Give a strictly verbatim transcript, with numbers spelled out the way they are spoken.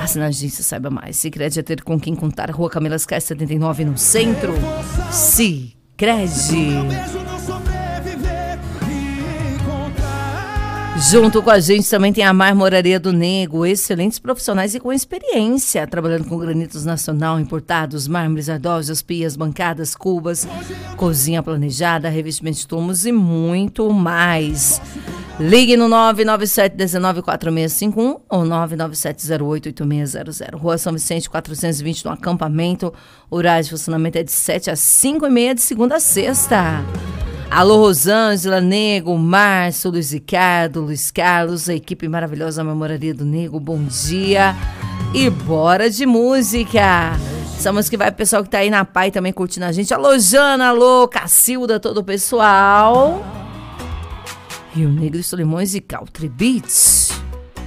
Passe na agência, saiba mais. Sicredi é ter com quem contar. Rua Camila Esquece setenta e nove, no centro. Sicredi. Junto com a gente também tem a Marmoraria do Nego, excelentes profissionais e com experiência, trabalhando com granitos nacional, importados, mármores, ardósias, pias, bancadas, cubas, cozinha planejada, revestimento de túmulos e muito mais. Ligue no nove nove sete um nove quatro seis cinco um ou nove nove sete zero oito oito seis zero zero. Rua São Vicente quatrocentos e vinte, no acampamento. O horário de funcionamento é de sete às cinco e meia de segunda a sexta. Alô, Rosângela, Nego, Márcio, Luiz Ricardo, Luiz Carlos, a equipe maravilhosa da Marmoraria do Nego, bom dia. E bora de música. Essa música que vai pro pessoal que tá aí na Pai também curtindo a gente. Alô, Jana, alô, Cacilda, todo o pessoal. Rio Negro e Solimões e Country Beats.